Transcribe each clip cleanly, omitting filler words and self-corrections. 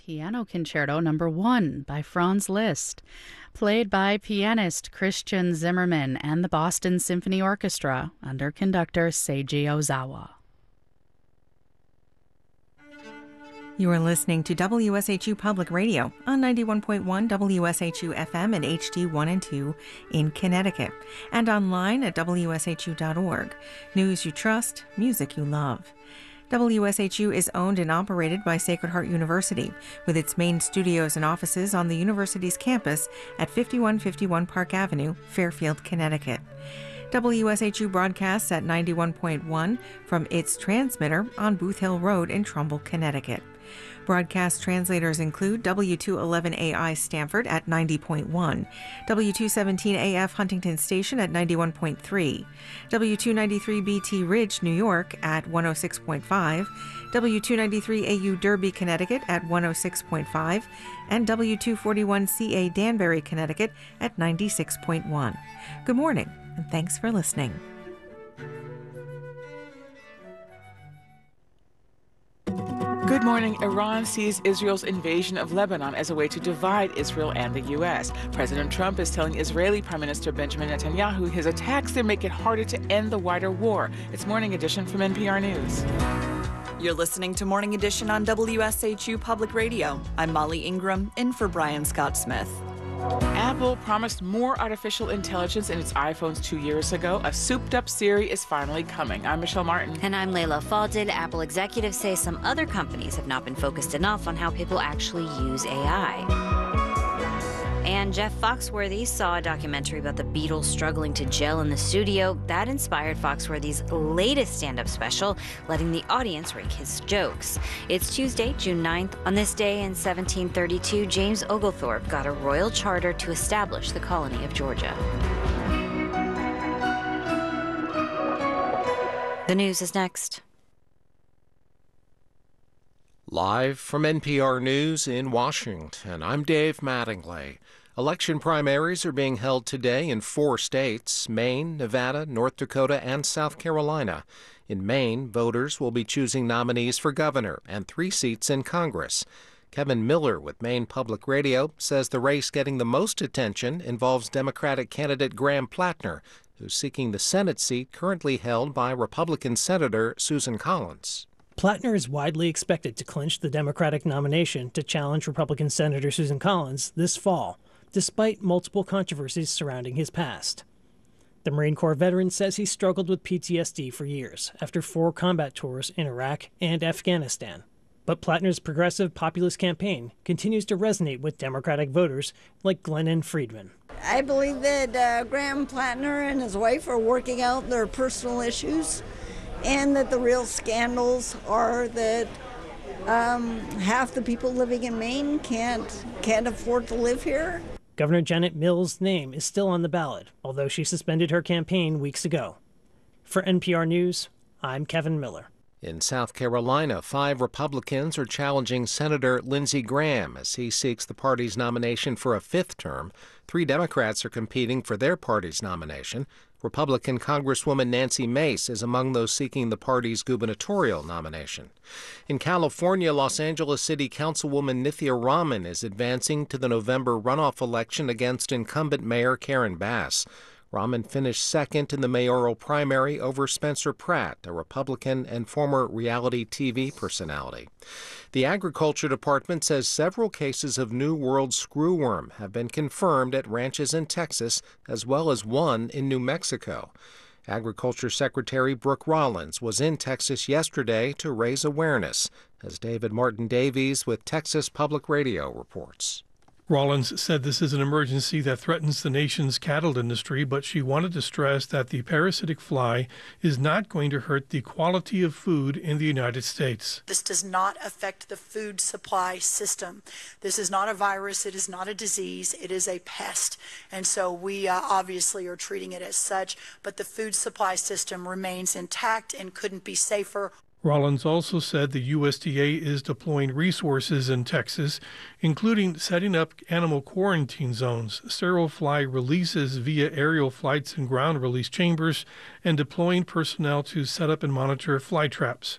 Piano Concerto No. 1 by Franz Liszt, played by pianist Christian Zimmermann and the Boston Symphony Orchestra under conductor Seiji Ozawa. You are listening to WSHU Public Radio on 91.1 WSHU FM and HD1 and 2 in Connecticut, and online at WSHU.org. News you trust, music you love. WSHU is owned and operated by Sacred Heart University, with its main studios and offices on the university's campus at 5151 Park Avenue, Fairfield, Connecticut. WSHU broadcasts at 91.1 from its transmitter on Booth Hill Road in Trumbull, Connecticut. Broadcast translators include W211AI Stamford at 90.1, W217AF Huntington Station at 91.3, W293BT Ridge, New York at 106.5, W293AU Derby, Connecticut at 106.5, and W241CA Danbury, Connecticut at 96.1. Good morning, and thanks for listening. Good morning. Iran sees Israel's invasion of Lebanon as a way to divide Israel and the U.S. President Trump is telling Israeli Prime Minister Benjamin Netanyahu his attacks there make it harder to end the wider war. It's Morning Edition from NPR News. You're listening to Morning Edition on WSHU Public Radio. I'm Molly Ingram, in for Brian Scott Smith. Apple promised more artificial intelligence in its iPhones 2 years ago. A souped-up Siri is finally coming. I'm Michelle Martin. And I'm Layla Falded. Apple executives say some other companies have not been focused enough on how people actually use AI. And Jeff Foxworthy saw a documentary about the Beatles struggling to gel in the studio. That inspired Foxworthy's latest stand-up special, letting the audience rank his jokes. It's Tuesday, June 9th. On this day in 1732, James Oglethorpe got a royal charter to establish the colony of Georgia. The news is next. Live from NPR News in Washington, I'm Dave Mattingly. Election primaries are being held today in 4 states: Maine, Nevada, North Dakota, and South Carolina. In Maine, voters will be choosing nominees for governor and 3 seats in Congress. Kevin Miller with Maine Public Radio says the race getting the most attention involves Democratic candidate Graham Plattner, who's seeking the Senate seat currently held by Republican Senator Susan Collins. Plattner is widely expected to clinch the Democratic nomination to challenge Republican Senator Susan Collins this fall, despite multiple controversies surrounding his past. The Marine Corps veteran says he struggled with PTSD for years after 4 combat tours in Iraq and Afghanistan. But Plattner's progressive populist campaign continues to resonate with Democratic voters like Glennon Friedman. I believe that Graham Plattner and his wife are working out their personal issues, and that the real scandals are that half the people living in Maine can't afford to live here. Governor Janet Mills' name is still on the ballot, although she suspended her campaign weeks ago. For NPR News, I'm Kevin Miller. In South Carolina, 5 Republicans are challenging Senator Lindsey Graham as he seeks the party's nomination for a 5th term. 3 Democrats are competing for their party's nomination. Republican Congresswoman Nancy Mace is among those seeking the party's gubernatorial nomination. In California, Los Angeles City Councilwoman Nithya Raman is advancing to the November runoff election against incumbent Mayor Karen Bass. Raman finished second in the mayoral primary over Spencer Pratt, a Republican and former reality TV personality. The Agriculture Department says several cases of New World screwworm have been confirmed at ranches in Texas, as well as one in New Mexico. Agriculture Secretary Brooke Rollins was in Texas yesterday to raise awareness, as David Martin Davies with Texas Public Radio reports. Rollins said this is an emergency that threatens the nation's cattle industry, but she wanted to stress that the parasitic fly is not going to hurt the quality of food in the United States. This does not affect the food supply system. This is not a virus. It is not a disease. It is a pest. And so we obviously are treating it as such, but the food supply system remains intact and couldn't be safer. Rollins also said the USDA is deploying resources in Texas, including setting up animal quarantine zones, sterile fly releases via aerial flights and ground release chambers, and deploying personnel to set up and monitor fly traps.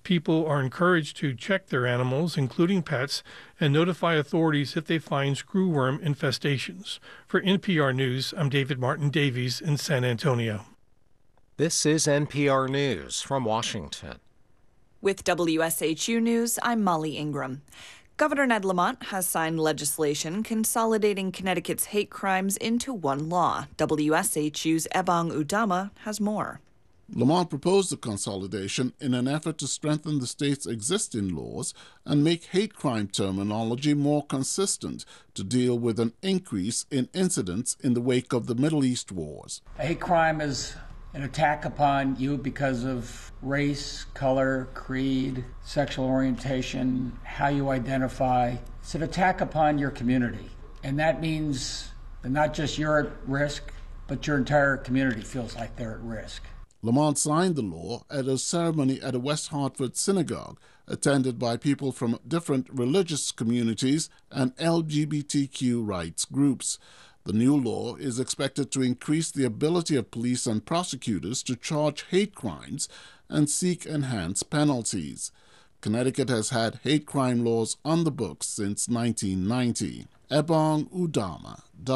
People are encouraged to check their animals, including pets, and notify authorities if they find screwworm infestations. For NPR News, I'm David Martin Davies in San Antonio. This is NPR News from Washington. With WSHU News, I'm Molly Ingram. Governor Ned Lamont has signed legislation consolidating Connecticut's hate crimes into one law. WSHU's Ebong Udama has more. Lamont proposed the consolidation in an effort to strengthen the state's existing laws and make hate crime terminology more consistent to deal with an increase in incidents in the wake of the Middle East wars. A hate crime is an attack upon you because of race, color, creed, sexual orientation, how you identify. It's an attack upon your community. And that means that not just you're at risk, but your entire community feels like they're at risk. Lamont signed the law at a ceremony at a West Hartford synagogue, attended by people from different religious communities and LGBTQ rights groups. The new law is expected to increase the ability of police and prosecutors to charge hate crimes and seek enhanced penalties. Connecticut has had hate crime laws on the books since 1990. Ebong Udama,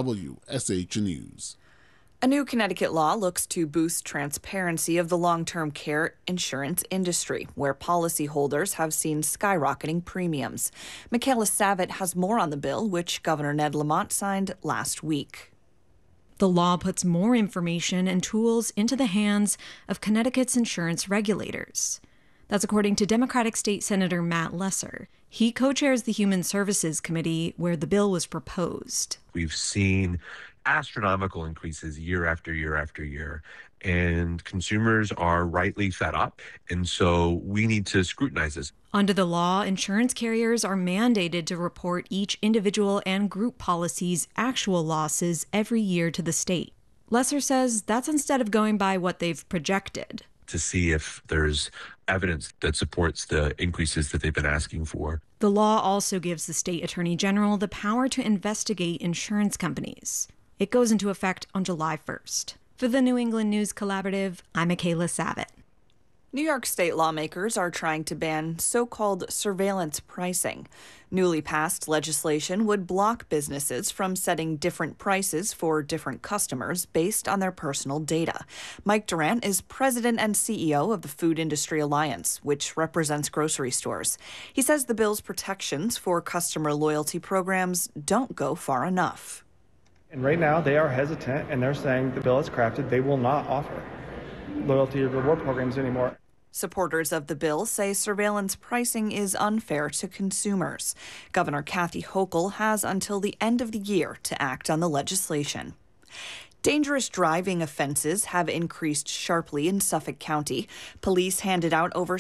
WSH News. A new Connecticut law looks to boost transparency of the long-term care insurance industry, where policyholders have seen skyrocketing premiums. Michaela Savitt has more on the bill, which Governor Ned Lamont signed last week. The law puts more information and tools into the hands of Connecticut's insurance regulators. That's according to Democratic State Senator Matt Lesser. He co-chairs the Human Services Committee where the bill was proposed. We've seen astronomical increases year after year after year, and consumers are rightly fed up, and so we need to scrutinize this. Under the law, insurance carriers are mandated to report each individual and group policy's actual losses every year to the state. Lesser says that's instead of going by what they've projected. To see if there's evidence that supports the increases that they've been asking for. The law also gives the state attorney general the power to investigate insurance companies. It goes into effect on July 1st. For the New England News Collaborative, I'm Michaela Savitt. New York State lawmakers are trying to ban so-called surveillance pricing. Newly passed legislation would block businesses from setting different prices for different customers based on their personal data. Mike Durant is president and CEO of the Food Industry Alliance, which represents grocery stores. He says the bill's protections for customer loyalty programs don't go far enough. And right now they are hesitant, and they're saying the bill is crafted, they will not offer loyalty or reward programs anymore. Supporters of the bill say surveillance pricing is unfair to consumers. Governor Kathy Hochul has until the end of the year to act on the legislation. Dangerous driving offenses have increased sharply in Suffolk County. Police handed out over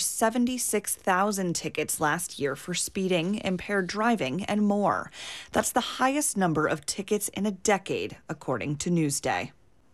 76,000 tickets last year for speeding, impaired driving, and more. That's the highest number of tickets in a decade, according to Newsday.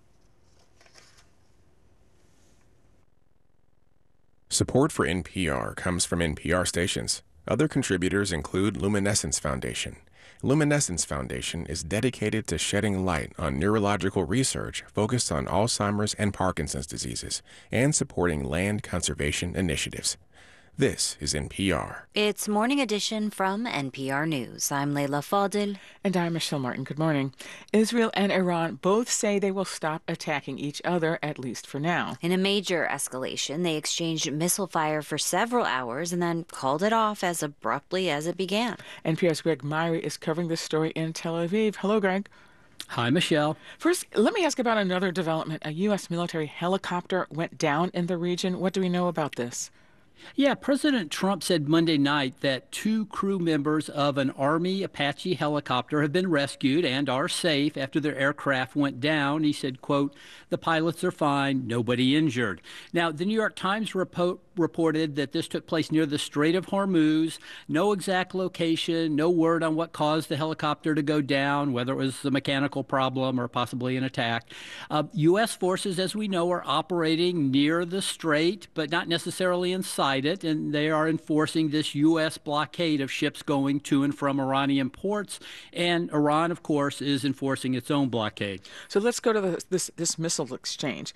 Support for NPR comes from NPR stations. Other contributors include Luminescence Foundation. Luminescence Foundation is dedicated to shedding light on neurological research focused on Alzheimer's and Parkinson's diseases and supporting land conservation initiatives. This is NPR. It's Morning Edition from NPR News. I'm Leila Fadil. And I'm Michelle Martin. Good morning. Israel and Iran both say they will stop attacking each other, at least for now. In a major escalation, they exchanged missile fire for several hours and then called it off as abruptly as it began. NPR's Greg Myrie is covering this story in Tel Aviv. Hello, Greg. Hi, Michelle. First, let me ask about another development. A U.S. military helicopter went down in the region. What do we know about this? Yeah, President Trump said Monday night that 2 crew members of an Army Apache helicopter have been rescued and are safe after their aircraft went down. He said, quote, "The pilots are fine, nobody injured." Now, the New York Times reported that this took place near the Strait of Hormuz. No exact location, no word on what caused the helicopter to go down, whether it was a mechanical problem or possibly an attack. U.S. forces, as we know, are operating near the strait, but not necessarily inside it, and they are enforcing this U.S. blockade of ships going to and from Iranian ports, and Iran, of course, is enforcing its own blockade. So let's go to this missile exchange.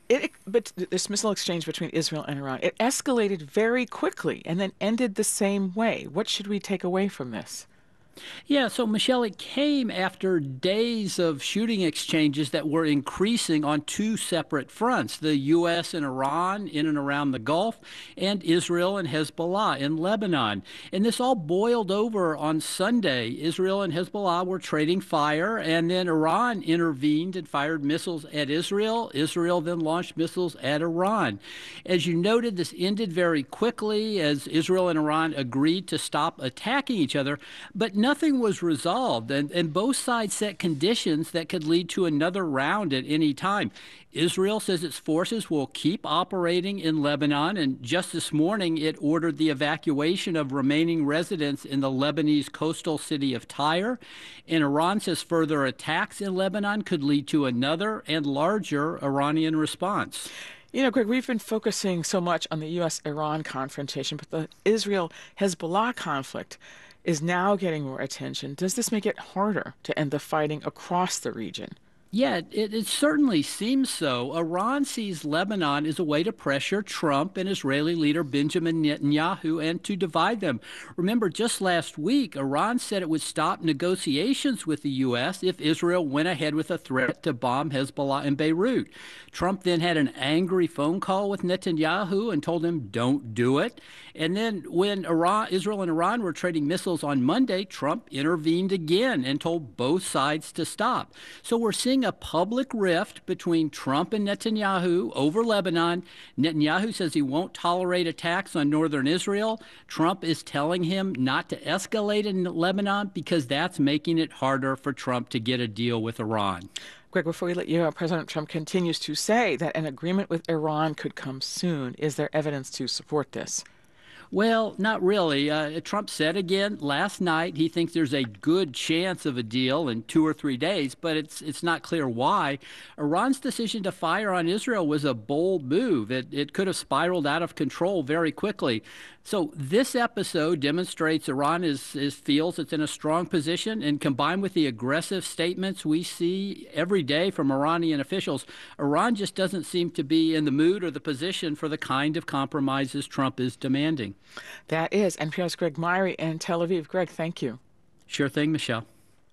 But this missile exchange between Israel and Iran, it escalated very quickly and then ended the same way. What should we take away from this? Yeah, so Michelle, it came after days of shooting exchanges that were increasing on two separate fronts, the U.S. and Iran in and around the Gulf, and Israel and Hezbollah in Lebanon. And this all boiled over on Sunday. Israel and Hezbollah were trading fire, and then Iran intervened and fired missiles at Israel. Israel then launched missiles at Iran. As you noted, this ended very quickly as Israel and Iran agreed to stop attacking each other, but nothing was resolved, and both sides set conditions that could lead to another round at any time. Israel says its forces will keep operating in Lebanon, and just this morning it ordered the evacuation of remaining residents in the Lebanese coastal city of Tyre. And Iran says further attacks in Lebanon could lead to another and larger Iranian response. You know, Greg, we've been focusing so much on the U.S.-Iran confrontation, but the Israel-Hezbollah conflict is now getting more attention. Does this make it harder to end the fighting across the region? Yeah, it certainly seems so. Iran sees Lebanon as a way to pressure Trump and Israeli leader Benjamin Netanyahu and to divide them. Remember, just last week, Iran said it would stop negotiations with the U.S. if Israel went ahead with a threat to bomb Hezbollah in Beirut. Trump then had an angry phone call with Netanyahu and told him, don't do it. And then when Israel and Iran were trading missiles on Monday, Trump intervened again and told both sides to stop. So we're seeing a public rift between Trump and Netanyahu over Lebanon. Netanyahu says he won't tolerate attacks on northern Israel. Trump is telling him not to escalate in Lebanon because that's making it harder for Trump to get a deal with Iran. Greg, before we let you go, President Trump continues to say that an agreement with Iran could come soon. Is there evidence to support this? Well, not really. Trump said again last night he thinks there's a good chance of a deal in 2 or 3 days, but it's not clear why. Iran's decision to fire on Israel was a bold move. It could have spiraled out of control very quickly. So this episode demonstrates Iran feels it's in a strong position, and combined with the aggressive statements we see every day from Iranian officials, Iran just doesn't seem to be in the mood or the position for the kind of compromises Trump is demanding. That is NPR's Greg Myre in Tel Aviv. Greg, thank you. Sure thing, Michelle.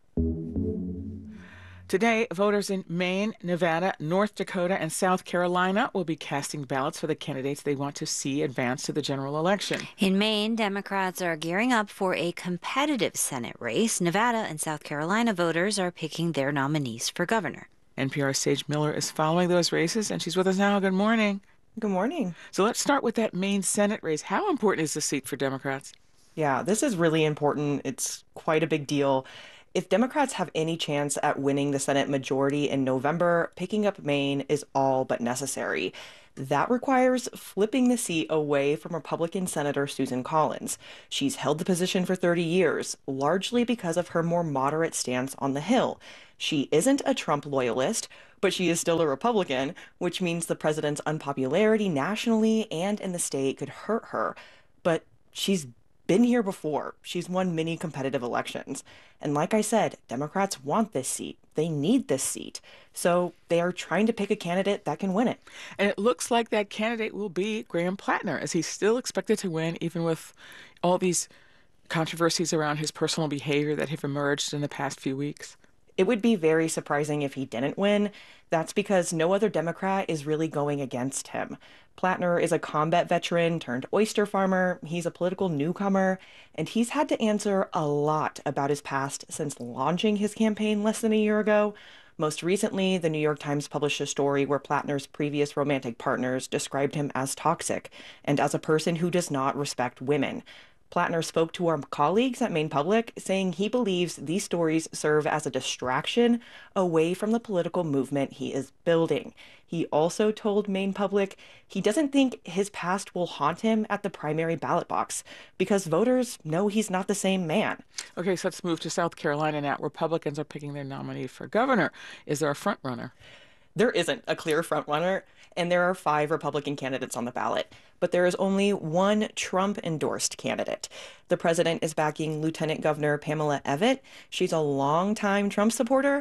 Today, voters in Maine, Nevada, North Dakota, and South Carolina will be casting ballots for the candidates they want to see advance to the general election. In Maine, Democrats are gearing up for a competitive Senate race. Nevada and South Carolina voters are picking their nominees for governor. NPR's Sage Miller is following those races, and she's with us now. Good morning. Good morning. So let's start with that Maine Senate race. How important is the seat for Democrats? Yeah, this is really important. It's quite a big deal. If Democrats have any chance at winning the Senate majority in November, picking up Maine is all but necessary. That requires flipping the seat away from Republican Senator Susan Collins. She's held the position for 30 years, largely because of her more moderate stance on the Hill. She isn't a Trump loyalist, but she is still a Republican, which means the president's unpopularity nationally and in the state could hurt her. But she's been here before. She's won many competitive elections. And like I said, Democrats want this seat. They need this seat. So they are trying to pick a candidate that can win it. And it looks like that candidate will be Graham Plattner, as he's still expected to win, even with all these controversies around his personal behavior that have emerged in the past few weeks. It would be very surprising if he didn't win. That's because no other Democrat is really going against him. Plattner is a combat veteran turned oyster farmer. He's a political newcomer, and he's had to answer a lot about his past since launching his campaign less than a year ago. Most recently, the New York Times published a story where Plattner's previous romantic partners described him as toxic and as a person who does not respect women. Plattner spoke to our colleagues at Maine Public, saying he believes these stories serve as a distraction away from the political movement he is building. He also told Maine Public he doesn't think his past will haunt him at the primary ballot box because voters know he's not the same man. Okay, so let's move to South Carolina now. Republicans are picking their nominee for governor. Is there a front runner? There isn't a clear frontrunner, and there are 5 Republican candidates on the ballot. But there is only one Trump-endorsed candidate. The president is backing Lieutenant Governor Pamela Evette. She's a longtime Trump supporter,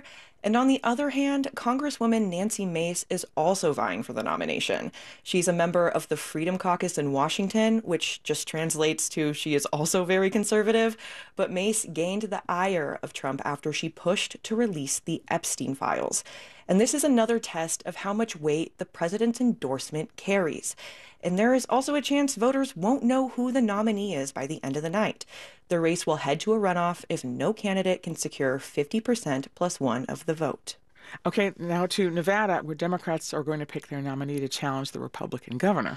And on the other hand, Congresswoman Nancy Mace is also vying for the nomination. She's a member of the Freedom Caucus in Washington, which just translates to she is also very conservative. But Mace gained the ire of Trump after she pushed to release the Epstein files. And this is another test of how much weight the president's endorsement carries. And there is also a chance voters won't know who the nominee is by the end of the night. The race will head to a runoff if no candidate can secure 50% plus one of the vote. Okay, now to Nevada, where Democrats are going to pick their nominee to challenge the Republican governor.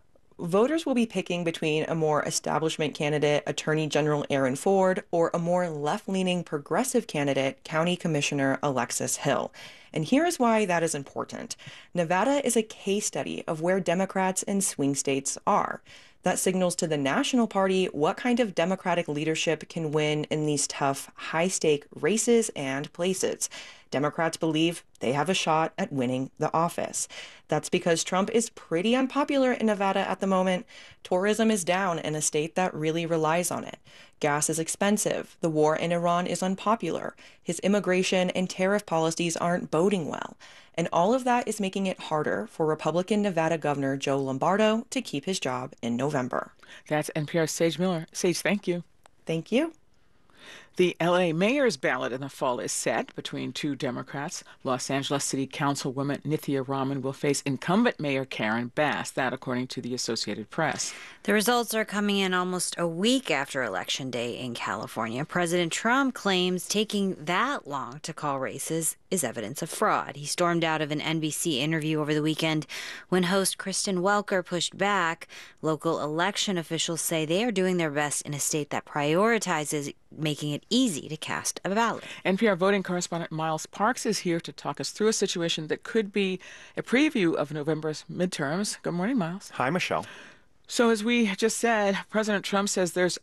Voters will be picking between a more establishment candidate, Attorney General Aaron Ford, or a more left-leaning progressive candidate, County Commissioner Alexis Hill. And here is why that is important. Nevada is a case study of where Democrats and swing states are. That signals to the national party what kind of Democratic leadership can win in these tough, high-stake races and places. Democrats believe they have a shot at winning the office. That's because Trump is pretty unpopular in Nevada at the moment. Tourism is down in a state that really relies on it. Gas is expensive. The war in Iran is unpopular. His immigration and tariff policies aren't boding well. And all of that is making it harder for Republican Nevada Governor Joe Lombardo to keep his job in November. That's NPR's Sage Miller. Sage, thank you. Thank you. The L.A. mayor's ballot in the fall is set between two Democrats. Los Angeles City Councilwoman Nithya Raman will face incumbent Mayor Karen Bass, that according to the Associated Press. The results are coming in almost a week after Election Day in California. President Trump claims taking that long to call races is evidence of fraud. He stormed out of an NBC interview over the weekend when host Kristen Welker pushed back. Local election officials say they are doing their best in a state that prioritizes making it easy to cast a ballot. NPR voting correspondent Miles Parks is here to talk us through a situation that could be a preview of November's midterms. Good morning, Miles. Hi, Michelle. So as we just said, President Trump says there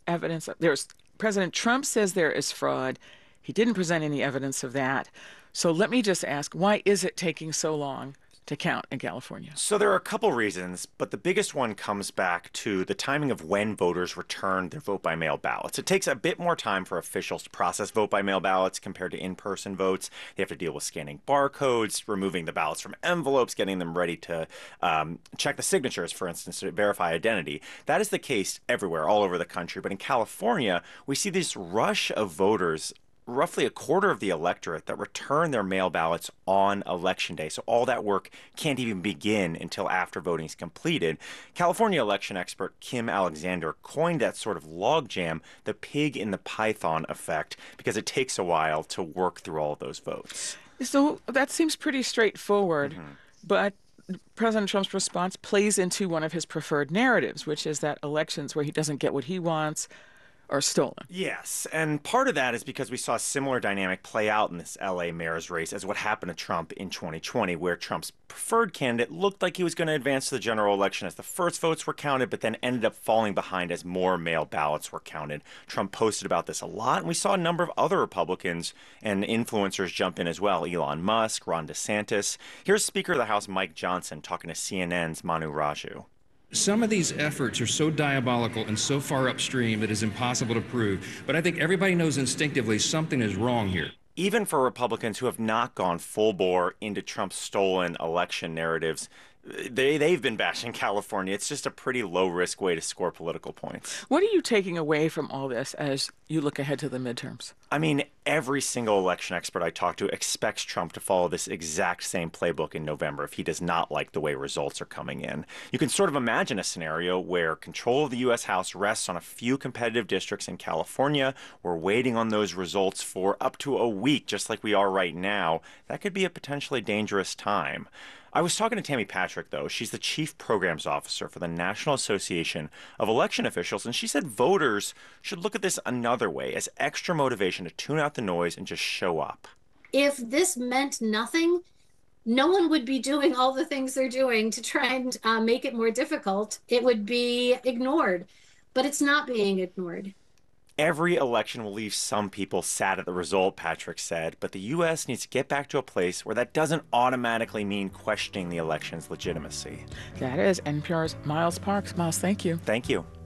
is fraud. He didn't present any evidence of that. So let me just ask, why is it taking so long to count in California? So there are a couple reasons, but the biggest one comes back to the timing of when voters return their vote-by-mail ballots. It takes a bit more time for officials to process vote-by-mail ballots compared to in-person votes. They have to deal with scanning barcodes, removing the ballots from envelopes, getting them ready to check the signatures, for instance, to verify identity. That is the case everywhere, all over the country. But in California, we see this rush of voters, roughly a quarter of the electorate, that return their mail ballots on Election Day. So all that work can't even begin until after voting is completed. California election expert Kim Alexander coined that sort of logjam the pig in the python effect, because it takes a while to work through all of those votes. So that seems pretty straightforward, but President Trump's response plays into one of his preferred narratives, which is that elections where he doesn't get what he wants are stolen. Yes, and part of that is because we saw a similar dynamic play out in this LA mayor's race as what happened to Trump in 2020, where Trump's preferred candidate looked like he was going to advance to the general election as the first votes were counted, but then ended up falling behind as more mail ballots were counted. Trump posted about this a lot, and we saw a number of other Republicans and influencers jump in as well. Elon Musk, Ron DeSantis. Here's Speaker of the House Mike Johnson talking to CNN's Manu Raju. Some of these efforts are so diabolical and so far upstream that it's impossible to prove. But I think everybody knows instinctively something is wrong here. Even for Republicans who have not gone full bore into Trump's stolen election narratives, they've been bashing California. It's just a pretty low-risk way to score political points. What are you taking away from all this as you look ahead to the midterms? I mean, every single election expert I talk to expects Trump to follow this exact same playbook in November if he does not like the way results are coming in. You can sort of imagine a scenario where control of the U.S. House rests on a few competitive districts in California. We're waiting on those results for up to a week, just like we are right now. That could be a potentially dangerous time. I was talking to Tammy Patrick, though. She's the Chief Programs Officer for the National Association of Election Officials, and she said voters should look at this another way, as extra motivation to tune out the noise and just show up. If this meant nothing, no one would be doing all the things they're doing to try and make it more difficult. It would be ignored, but it's not being ignored. Every election will leave some people sad at the result, Patrick said, but the U.S. needs to get back to a place where that doesn't automatically mean questioning the election's legitimacy. That is NPR's Miles Parks. Miles, thank you. Thank you.